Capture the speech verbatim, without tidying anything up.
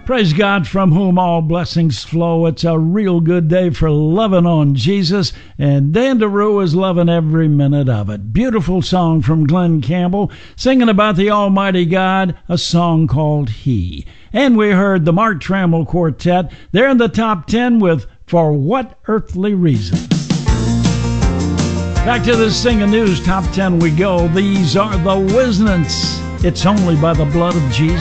Praise God, from whom all blessings flow. It's a real good day for loving on Jesus, and Dan DeRue is loving every minute of it. Beautiful song from Glenn Campbell, singing about the Almighty God, a song called He. And we heard the Mark Trammell Quartet. They're in the top ten with For What Earthly Reason. Back to the Singing News top ten we go. These are the Wisnants. It's only by the blood of Jesus.